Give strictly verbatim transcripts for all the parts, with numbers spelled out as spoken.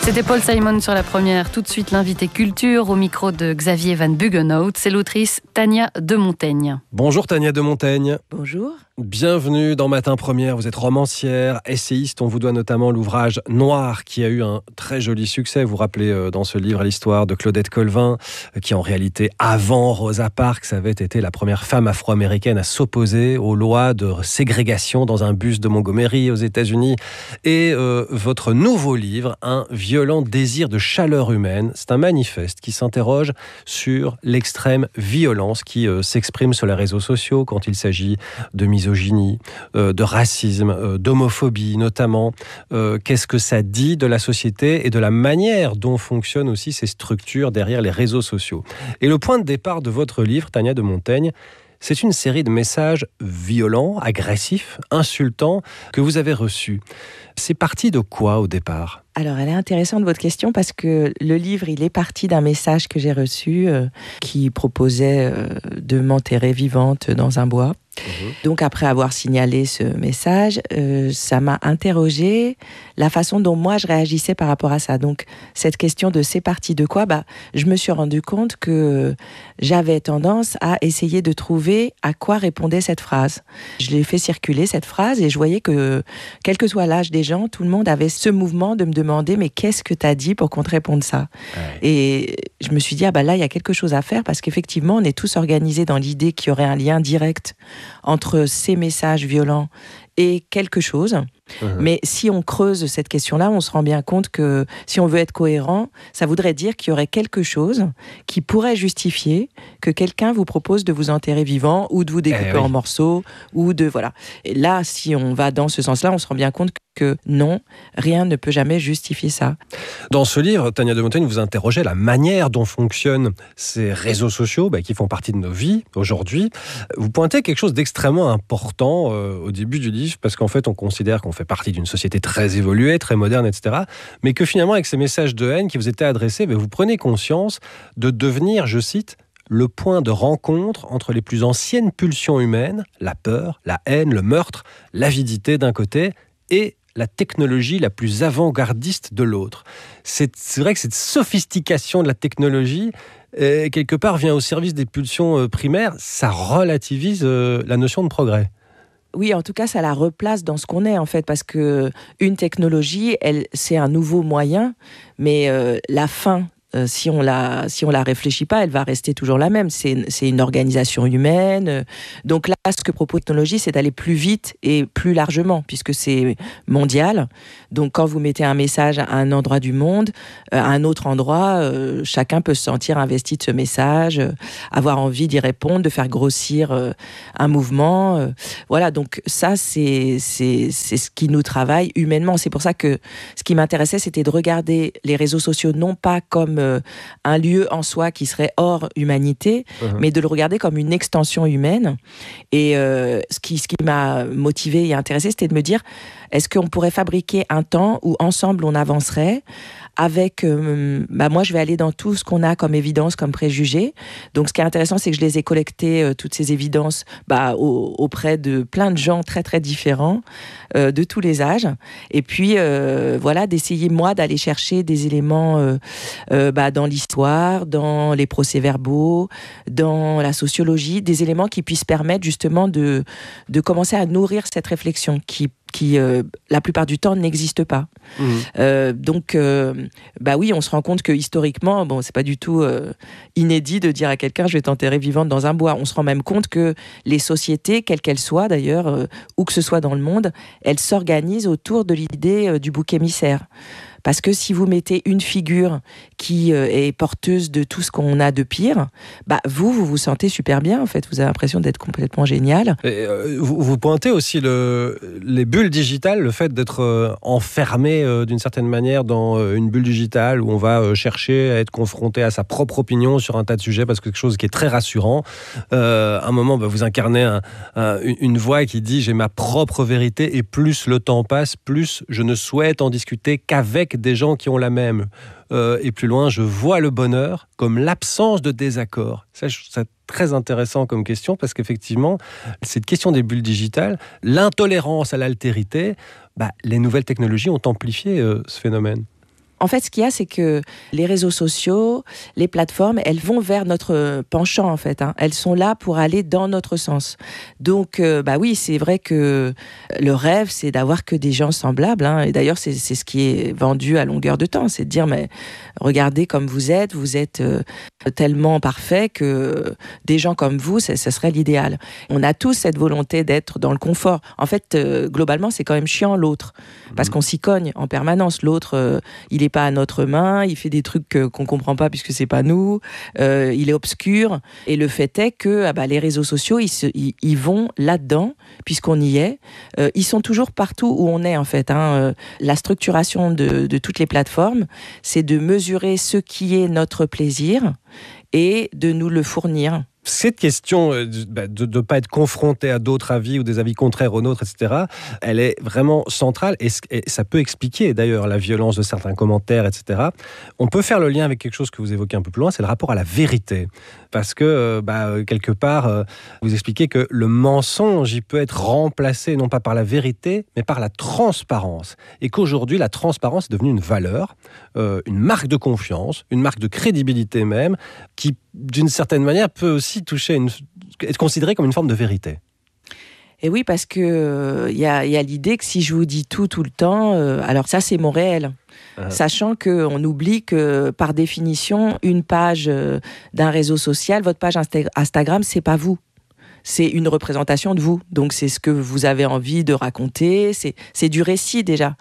C'était Paul Simon sur la première. Tout de suite, l'invité culture au micro de Xavier Van Buggenhout. C'est l'autrice Tania de Montaigne. Bonjour Tania de Montaigne. Bonjour. Bienvenue dans Matin Première. Vous êtes romancière, essayiste. On vous doit notamment l'ouvrage Noir qui a eu un très joli succès. Vous vous rappelez dans ce livre l'histoire de Claudette Colvin qui en réalité, avant Rosa Parks, avait été la première femme afro-américaine à s'opposer aux lois de ségrégation dans un bus de Montgomery aux États-Unis. Et euh, votre nouveau livre, Un violent désir de chaleur humaine, c'est un manifeste qui s'interroge sur l'extrême violence qui euh, s'exprime sur les réseaux sociaux quand il s'agit de misogynie, euh, de racisme, euh, d'homophobie notamment. Euh, qu'est-ce que ça dit de la société et de la manière dont fonctionnent aussi ces structures derrière les réseaux sociaux. Et le point de départ de votre livre, Tania de Montaigne, c'est une série de messages violents, agressifs, insultants que vous avez reçus. C'est parti de quoi au départ ? Alors, elle est intéressante votre question parce que le livre, il est parti d'un message que j'ai reçu euh, qui proposait euh, de m'enterrer vivante dans un bois. Mmh. Donc, après avoir signalé ce message, euh, ça m'a interrogée la façon dont moi je réagissais par rapport à ça. Donc, cette question de c'est parti de quoi, bah, je me suis rendu compte que j'avais tendance à essayer de trouver à quoi répondait cette phrase. Je l'ai fait circuler cette phrase et je voyais que, quel que soit l'âge des gens, tout le monde avait ce mouvement de me demander mais qu'est-ce que tu as dit pour qu'on te réponde ça ? Ouais. Et je me suis dit, ah bah là, il y a quelque chose à faire parce qu'effectivement, on est tous organisés dans l'idée qu'il y aurait un lien direct entre ces messages violents et quelque chose. Mmh. Mais si on creuse cette question-là, on se rend bien compte que si on veut être cohérent, ça voudrait dire qu'il y aurait quelque chose qui pourrait justifier que quelqu'un vous propose de vous enterrer vivant ou de vous découper eh oui. en morceaux ou de voilà. Et là, si on va dans ce sens-là, on se rend bien compte que non, rien ne peut jamais justifier ça. Dans ce livre, Tania de Montaigne, vous interrogez la manière dont fonctionnent ces réseaux sociaux bah, qui font partie de nos vies aujourd'hui. Vous pointez quelque chose d'extrêmement important euh, au début du livre parce qu'en fait, on considère qu'on fait partie d'une société très évoluée, très moderne, et cetera. Mais que finalement, avec ces messages de haine qui vous étaient adressés, bah, vous prenez conscience de devenir, je cite, le point de rencontre entre les plus anciennes pulsions humaines, la peur, la haine, le meurtre, l'avidité d'un côté et la technologie la plus avant-gardiste de l'autre. C'est, c'est vrai que cette sophistication de la technologie, euh, quelque part, vient au service des pulsions euh, primaires. Ça relativise euh, la notion de progrès. Oui, en tout cas, ça la replace dans ce qu'on est, en fait, parce que une technologie, elle, c'est un nouveau moyen, mais euh, la fin, euh, si on la, si on la réfléchit pas, elle va rester toujours la même. C'est, c'est une organisation humaine. Donc là, ce que propose la technologie, c'est d'aller plus vite et plus largement, puisque c'est mondial. Donc quand vous mettez un message à un endroit du monde, euh, à un autre endroit, euh, chacun peut se sentir investi de ce message, euh, avoir envie d'y répondre, de faire grossir euh, un mouvement. Euh, voilà, donc ça, c'est, c'est, c'est ce qui nous travaille humainement. C'est pour ça que ce qui m'intéressait, c'était de regarder les réseaux sociaux, non pas comme euh, un lieu en soi qui serait hors humanité, mmh. mais de le regarder comme une extension humaine. Et euh, ce qui, ce qui m'a motivée et intéressée, c'était de me dire, est-ce qu'on pourrait fabriquer un temps où ensemble on avancerait avec, euh, bah moi je vais aller dans tout ce qu'on a comme évidence, comme préjugés. Donc ce qui est intéressant, c'est que je les ai collectées, euh, toutes ces évidences, bah, au, auprès de plein de gens très très différents, euh, de tous les âges. Et puis euh, voilà, d'essayer moi d'aller chercher des éléments euh, euh, bah, dans l'histoire, dans les procès-verbaux, dans la sociologie, des éléments qui puissent permettre justement de, de commencer à nourrir cette réflexion qui qui, euh, la plupart du temps, n'existe pas. Mmh. Euh, donc, euh, bah oui, on se rend compte que historiquement, bon, c'est pas du tout euh, inédit de dire à quelqu'un « je vais t'enterrer vivante dans un bois ». On se rend même compte que les sociétés, quelles qu'elles soient d'ailleurs, euh, où que ce soit dans le monde, elles s'organisent autour de l'idée euh, du bouc émissaire. Parce que si vous mettez une figure qui euh, est porteuse de tout ce qu'on a de pire, bah vous, vous vous sentez super bien, en fait. Vous avez l'impression d'être complètement génial. Et, euh, vous, vous pointez aussi le, les bulles digitales, le fait d'être euh, enfermé euh, d'une certaine manière dans euh, une bulle digitale où on va euh, chercher à être confronté à sa propre opinion sur un tas de sujets parce que c'est quelque chose qui est très rassurant. Euh, à un moment, bah, vous incarnez un, un, une voix qui dit « j'ai ma propre vérité et plus le temps passe, plus je ne souhaite en discuter qu'avec des gens qui ont la même. Euh, et plus loin, je vois le bonheur comme l'absence de désaccord. Ça, je trouve ça très intéressant comme question parce qu'effectivement, cette question des bulles digitales, l'intolérance à l'altérité, bah, les nouvelles technologies ont amplifié euh, ce phénomène. En fait, ce qu'il y a, c'est que les réseaux sociaux, les plateformes, elles vont vers notre penchant, en fait. Hein. Elles sont là pour aller dans notre sens. Donc, euh, bah oui, c'est vrai que le rêve, c'est d'avoir que des gens semblables. Hein. Et d'ailleurs, c'est, c'est ce qui est vendu à longueur de temps. C'est de dire, mais regardez comme vous êtes, vous êtes euh, tellement parfait que des gens comme vous, ça, ça serait l'idéal. On a tous cette volonté d'être dans le confort. En fait, euh, globalement, c'est quand même chiant, l'autre. Parce qu'on s'y cogne en permanence. L'autre, euh, il est pas à notre main, il fait des trucs euh, qu'on comprend pas puisque c'est pas nous, euh, il est obscur. Et le fait est que ah bah, les réseaux sociaux, ils, se, ils, ils vont là-dedans, puisqu'on y est. Euh, ils sont toujours partout où on est, en fait. Hein. Euh, la structuration de, de toutes les plateformes, c'est de mesurer ce qui est notre plaisir et de nous le fournir. Cette question de ne pas être confronté à d'autres avis ou des avis contraires aux nôtres, et cetera, elle est vraiment centrale et ça peut expliquer d'ailleurs la violence de certains commentaires, et cetera. On peut faire le lien avec quelque chose que vous évoquez un peu plus loin, c'est le rapport à la vérité. Parce que, bah, quelque part, vous expliquez que le mensonge, il peut être remplacé non pas par la vérité, mais par la transparence. Et qu'aujourd'hui, la transparence est devenue une valeur, euh, une marque de confiance, une marque de crédibilité même, qui, d'une certaine manière, peut aussi toucher, une, être considérée comme une forme de vérité. Et oui, parce que euh, y a, y a l'idée que si je vous dis tout, tout le temps, euh, alors ça, c'est mon réel. Uh-huh. Sachant qu'on oublie que, par définition, une page euh, d'un réseau social, votre page Insta- Instagram, c'est pas vous. C'est une représentation de vous. Donc, c'est ce que vous avez envie de raconter. C'est, c'est du récit, déjà.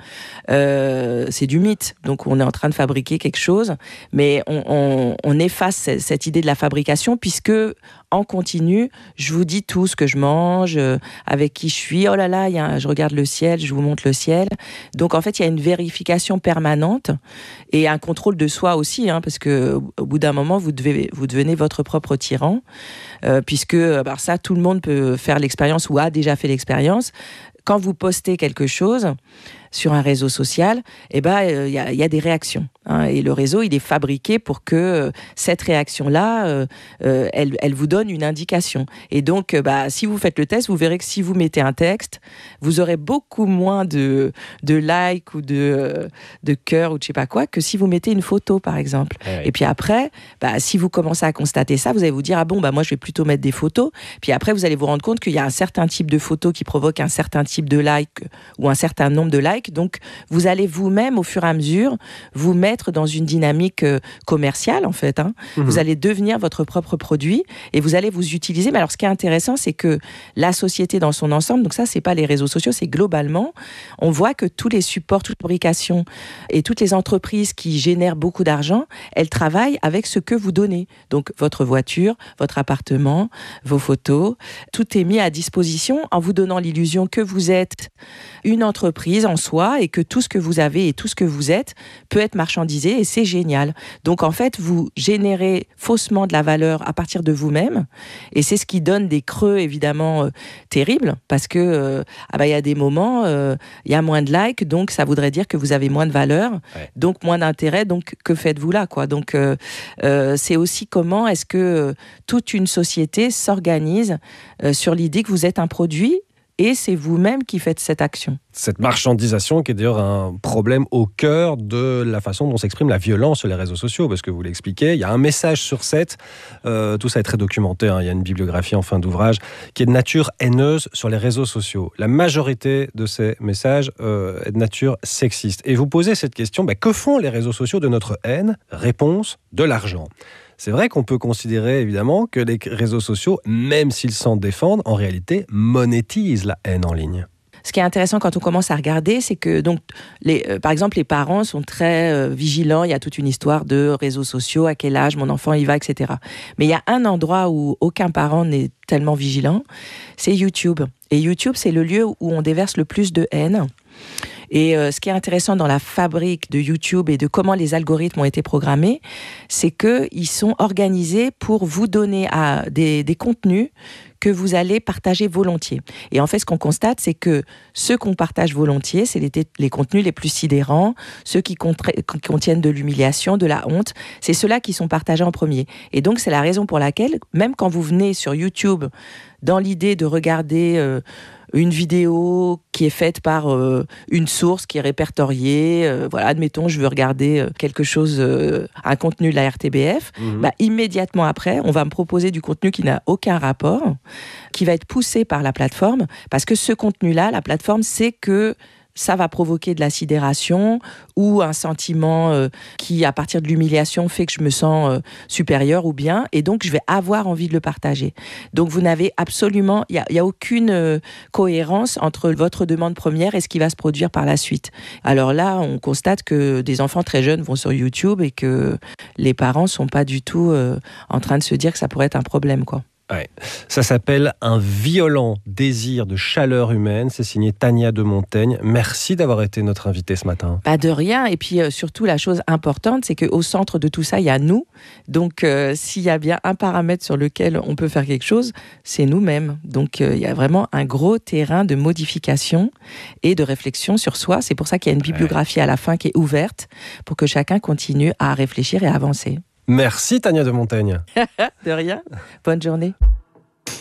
Euh, c'est du mythe. Donc, on est en train de fabriquer quelque chose. Mais on, on, on efface cette idée de la fabrication puisque, en continu, je vous dis tout ce que je mange, euh, avec qui je suis. Oh là là, y a un, je regarde le ciel, je vous montre le ciel. Donc, en fait, il y a une vérification permanente et un contrôle de soi aussi, hein, parce que au bout d'un moment, vous, devez, vous devenez votre propre tyran. Euh, puisque bah, ça, tout le monde peut faire l'expérience ou a déjà fait l'expérience. Quand vous postez quelque chose sur un réseau social, eh ben, il y a, y a des réactions. Hein, et le réseau, il est fabriqué pour que euh, cette réaction-là, euh, euh, elle, elle vous donne une indication. Et donc, euh, bah, si vous faites le test, vous verrez que si vous mettez un texte, vous aurez beaucoup moins de, de likes ou de, euh, de cœurs ou de je sais pas quoi que si vous mettez une photo, par exemple. Ouais. Et puis après, bah, si vous commencez à constater ça, vous allez vous dire, ah bon, bah, moi, je vais plutôt mettre des photos. Puis après, vous allez vous rendre compte qu'il y a un certain type de photos qui provoque un certain type de likes ou un certain nombre de likes. Donc, vous allez vous-même, au fur et à mesure, vous mettre dans une dynamique euh, commerciale, en fait. Hein. Mmh. Vous allez devenir votre propre produit et vous allez vous utiliser. Mais alors, ce qui est intéressant, c'est que la société dans son ensemble, donc ça, c'est pas les réseaux sociaux, c'est globalement, on voit que tous les supports, toutes les fabrications et toutes les entreprises qui génèrent beaucoup d'argent, elles travaillent avec ce que vous donnez. Donc, votre voiture, votre appartement, vos photos, tout est mis à disposition en vous donnant l'illusion que vous êtes une entreprise en soi et que tout ce que vous avez et tout ce que vous êtes peut être marchandisé et c'est génial. Donc en fait, vous générez faussement de la valeur à partir de vous-même et c'est ce qui donne des creux évidemment euh, terribles parce que euh, ah bah, y a des moments, il euh, y a moins de likes, donc ça voudrait dire que vous avez moins de valeur, ouais. donc moins d'intérêt, donc que faites-vous là quoi. Donc euh, euh, c'est aussi comment est-ce que euh, toute une société s'organise euh, sur l'idée que vous êtes un produit et c'est vous-même qui faites cette action. Cette marchandisation qui est d'ailleurs un problème au cœur de la façon dont s'exprime la violence sur les réseaux sociaux, parce que vous l'expliquez, il y a un message sur sept, euh, tout ça est très documenté, hein, il y a une bibliographie en fin d'ouvrage, qui est de nature haineuse sur les réseaux sociaux. La majorité de ces messages euh, est de nature sexiste. Et vous posez cette question, bah, que font les réseaux sociaux de notre haine ? Réponse, de l'argent. C'est vrai qu'on peut considérer évidemment que les réseaux sociaux, même s'ils s'en défendent, en réalité monétisent la haine en ligne. Ce qui est intéressant quand on commence à regarder, c'est que, donc, les, euh, par exemple, les parents sont très euh, vigilants. Il y a toute une histoire de réseaux sociaux, à quel âge mon enfant y va, et cetera. Mais il y a un endroit où aucun parent n'est tellement vigilant, c'est YouTube. Et YouTube, c'est le lieu où on déverse le plus de haine. Et euh, ce qui est intéressant dans la fabrique de YouTube et de comment les algorithmes ont été programmés, c'est qu'ils sont organisés pour vous donner à des, des contenus que vous allez partager volontiers. Et en fait, ce qu'on constate, c'est que ceux qu'on partage volontiers, c'est les, les contenus les plus sidérants, ceux qui, contra- qui contiennent de l'humiliation, de la honte, c'est ceux-là qui sont partagés en premier. Et donc, c'est la raison pour laquelle, même quand vous venez sur YouTube, dans l'idée de regarder... Euh, une vidéo qui est faite par euh, une source qui est répertoriée. Euh, voilà, admettons, je veux regarder euh, quelque chose, euh, un contenu de la R T B F. Mmh. Bah, immédiatement après, on va me proposer du contenu qui n'a aucun rapport, qui va être poussé par la plateforme, parce que ce contenu-là, la plateforme sait que ça va provoquer de la sidération ou un sentiment euh, qui, à partir de l'humiliation, fait que je me sens euh, supérieure ou bien, et donc je vais avoir envie de le partager. Donc vous n'avez absolument, il n'y a, a aucune euh, cohérence entre votre demande première et ce qui va se produire par la suite. Alors là, on constate que des enfants très jeunes vont sur YouTube et que les parents ne sont pas du tout euh, en train de se dire que ça pourrait être un problème, quoi. Ouais. Ça s'appelle Un violent désir de chaleur humaine. C'est signé Tania de Montaigne. Merci d'avoir été notre invitée ce matin. Pas de rien. Et puis euh, surtout, la chose importante, c'est qu'au centre de tout ça, il y a nous. Donc euh, s'il y a bien un paramètre sur lequel on peut faire quelque chose, c'est nous-mêmes. Donc euh, il y a vraiment un gros terrain de modification et de réflexion sur soi. C'est pour ça qu'il y a une bibliographie ouais. à la fin qui est ouverte pour que chacun continue à réfléchir et à avancer. Merci Tania de Montaigne. De rien. Bonne journée.